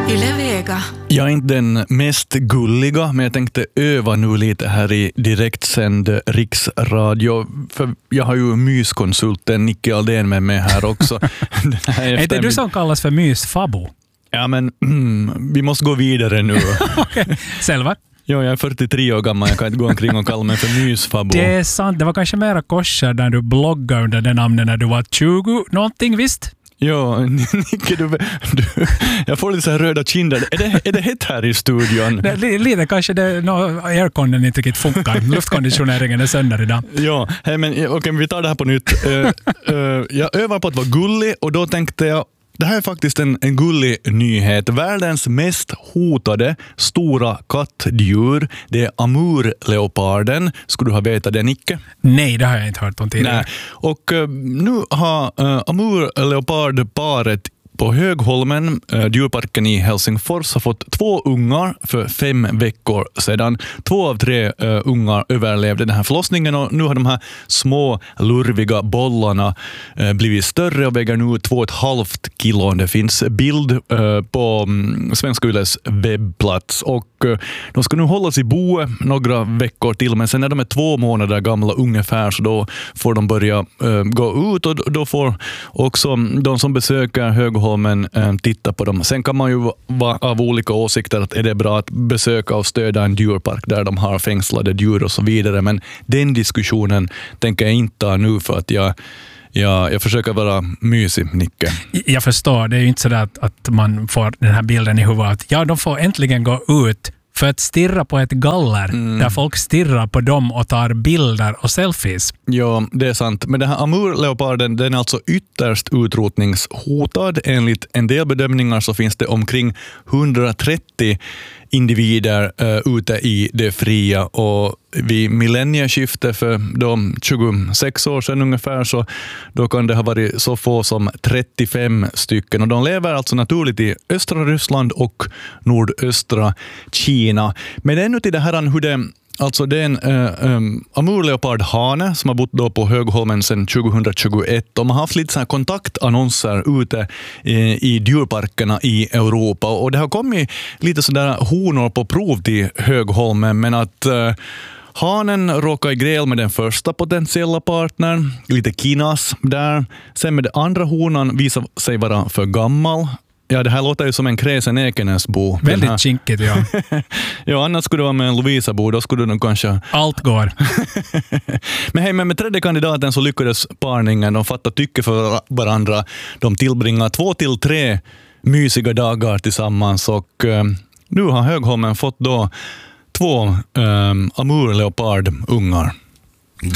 Yle Vega. Jag är inte den mest gulliga, men jag tänkte öva nu lite här i direktsänd riksradio. För jag har ju myskonsulten Nicke Aldén med mig här också. Är det du som kallas för mysfabo? Ja, men vi måste gå vidare nu. Okay. Selva? Ja, jag är 43 år gammal. Jag kan inte gå omkring och kalla mig för mysfabo. Det är sant. Det var kanske mera korser där du bloggade under det namnet när du var 20 någonting, visst? Ja, Nicke, jag får lite så här röda kinder. Är det hett här i studion? Lite kanske airconen inte riktigt funkar. Luftkonditioneringen är sönder idag. Ja, men okej, vi tar det här på nytt. Jag övar på att vara gullig och då tänkte jag, det här är faktiskt en gullig nyhet. Världens mest hotade stora kattdjur, det är amurleoparden. Skulle du ha vetat det, Nicke? Nej, det har jag inte hört om tidigare. Nej. Och nu har amurleopardparet på Högholmen, djurparken i Helsingfors, har fått 2 ungar för 5 veckor sedan. 2 av 3 ungar överlevde den här förlossningen och nu har de här små lurviga bollarna blivit större och väger nu 2,5 kilo. Det finns bild på Svenska Yles webbplats och de ska nu hållas i boe några veckor till, men sen när de är 2 månader gamla ungefär så då får de börja gå ut och då får också de som besöker Högholmen titta på dem. Sen kan man ju vara av olika åsikter att är det bra att besöka och stödja en djurpark där de har fängslade djur och så vidare, men den diskussionen tänker jag inte ta nu för att jag försöker vara mysig, Nicke. Jag förstår, det är ju inte så att man får den här bilden i huvudet. Ja, de får äntligen gå ut för att stirra på ett galler där folk stirrar på dem och tar bilder och selfies. Ja, det är sant. Men den här amurleoparden, den är alltså ytterst utrotningshotad. Enligt en del bedömningar så finns det omkring 130 individer ute i det fria och vid millennieskiftet för 26 år sedan ungefär så då kan det ha varit så få som 35 stycken och de lever alltså naturligt i östra Ryssland och nordöstra Kina. Men det är nu till det här hur det alltså det är en amurleopardhane som har bott då på Högholmen sedan 2021 och man har haft lite så här kontaktannonser ute i djurparkerna i Europa och det har kommit lite sådär honor på prov till Högholmen, men att hanen råkade i gräl med den första potentiella partnern, lite kinas där. Sen med den andra honan visade sig vara för gammal. Ja, det här låter ju som en Kräsen Ekenäsbo. Väldigt kinkigt, ja. Ja, annars skulle det vara med en Lovisa-bo, då skulle de kanske... Allt går. Men hej, med tredje kandidaten så lyckades parningen. De fattade tycke för varandra. De tillbringar 2 till 3 mysiga dagar tillsammans och nu har Högholmen fått då 2 amurleopardungar.